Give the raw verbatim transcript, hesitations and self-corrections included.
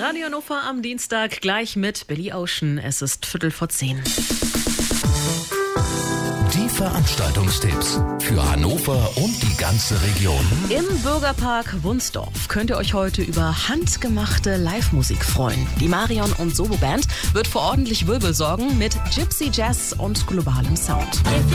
Radio Hannover am Dienstag gleich mit Billy Ocean. Es ist Viertel vor zehn. Die Veranstaltungstipps für Hannover und die ganze Region. Im Bürgerpark Wunsdorf könnt ihr euch heute über handgemachte Live-Musik freuen. Die Marion und Solo Band wird für ordentlich Wirbel sorgen mit Gypsy Jazz und globalem Sound.